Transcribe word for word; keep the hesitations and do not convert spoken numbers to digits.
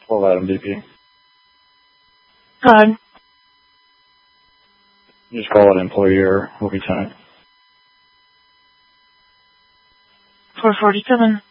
twelve Adam D P. Go ahead. Just call it employer lieutenant. four forty-seven.